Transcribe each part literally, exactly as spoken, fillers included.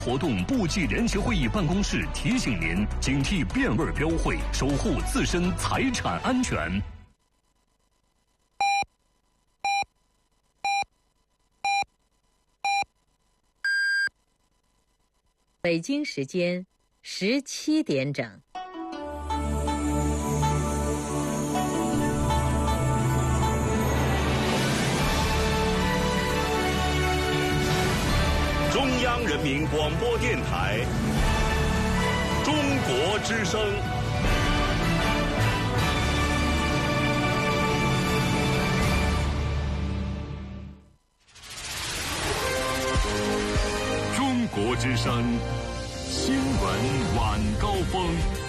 活动部际联席会议办公室提醒您：警惕变味标会，守护自身财产安全。 北京时间十七点整。 中央人民广播电台中国之声。 中国之声新闻晚高峰。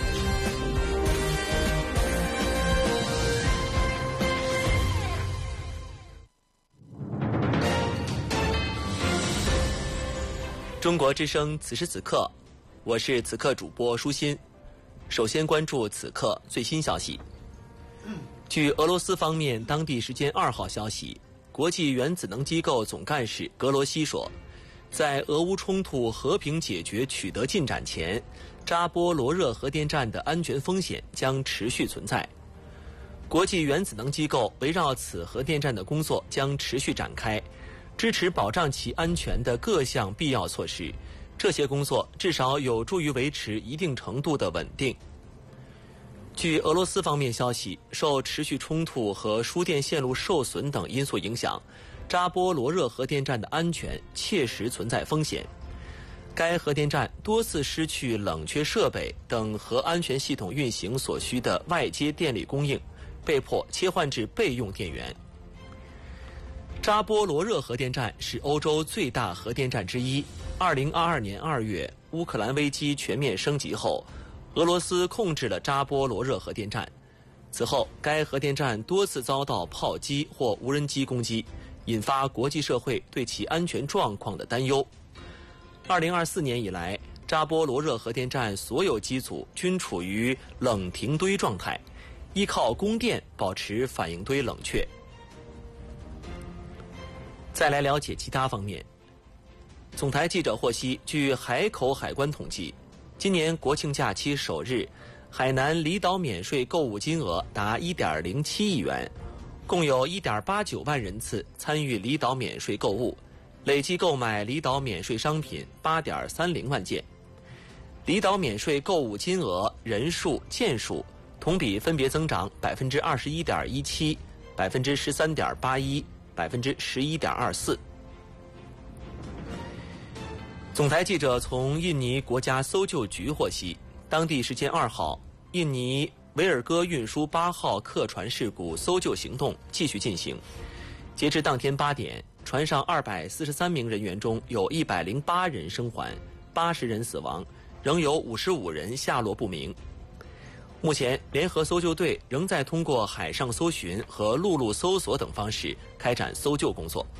中国之声此时此刻，我是此刻主播舒心。首先关注此刻最新消息。据俄罗斯方面当地时间二号消息，国际原子能机构总干事格罗西说，在俄乌冲突和平解决取得进展前，扎波罗热核电站的安全风险将持续存在。国际原子能机构围绕此核电站的工作将持续展开，支持保障其安全的各项必要措施，这些工作至少有助于维持一定程度的稳定。据俄罗斯方面消息，受持续冲突和输电线路受损等因素影响，扎波罗热核电站的安全切实存在风险。该核电站多次失去冷却设备等核安全系统运行所需的外接电力供应，被迫切换至备用电源。扎波罗热核电站是欧洲最大核电站之一。二零二二年二月，乌克兰危机全面升级后，俄罗斯控制了扎波罗热核电站。此后，该核电站多次遭到炮击或无人机攻击，引发国际社会对其安全状况的担忧。二零二四年以来，扎波罗热核电站所有机组均处于冷停堆状态，依靠供电保持反应堆冷却。再来了解其他方面。总台记者获悉，据海口海关统计，今年国庆假期首日，海南离岛免税购物金额达 一点零七亿元，共有 一点八九万人次参与离岛免税购物，累计购买离岛免税商品 八点三零万件。离岛免税购物金额、人数、件数同比分别增长 百分之二十一点一七、百分之十三点八一、百分之十一点二四。总台记者从印尼国家搜救局获悉，当地时间二号，印尼维尔戈运输八号客船事故搜救行动继续进行。截至当天八点，船上二百四十三名人员中有一百零八人生还，八十人死亡，仍有五十五人下落不明。目前，联合搜救队仍在通过海上搜寻和陆路搜索等方式开展搜救工作。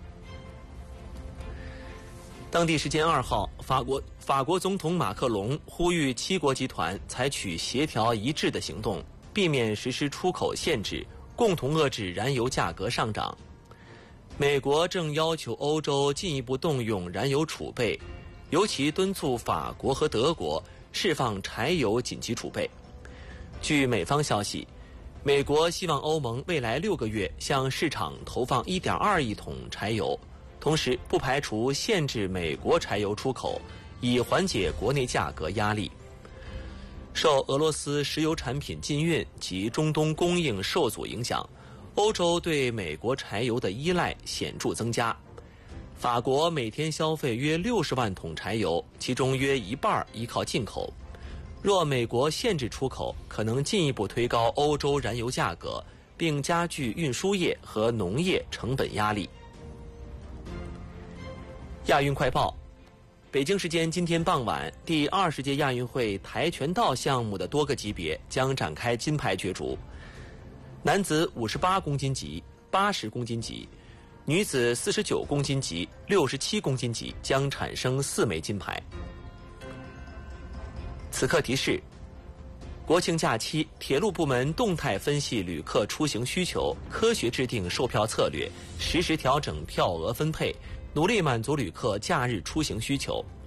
当地时间二号，法国法国总统马克龙呼吁七国集团采取协调一致的行动，避免实施出口限制，共同遏制燃油价格上涨。美国正要求欧洲进一步动用燃油储备，尤其敦促法国和德国释放柴油紧急储备。据美方消息，美国希望欧盟未来六个月向市场投放 一点二亿桶柴油，同时不排除限制美国柴油出口，以缓解国内价格压力。受俄罗斯石油产品禁运及中东供应受阻影响，欧洲对美国柴油的依赖显著增加。法国每天消费约六十万桶柴油，其中约一半依靠进口。若美国限制出口，可能进一步推高欧洲燃油价格，并加剧运输业和农业成本压力。亚运快报：北京时间今天傍晚，第二十届亚运会跆拳道项目的多个级别将展开金牌角逐。男子五十八公斤级、八十公斤级，女子四十九公斤级、六十七公斤级将产生四枚金牌。此刻提示：国庆假期，铁路部门动态分析旅客出行需求，科学制定售票策略，实时调整票额分配，努力满足旅客假日出行需求。